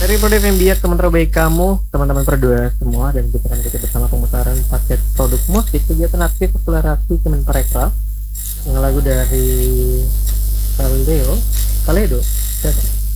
Dari Produk biar teman terbaik kamu, teman-teman berdua semua, dan kita akan ikuti bersama pemutaran paket produk musik kegiatan aktif akselerasi Kemenparekraf yang lagu dari Kaledo.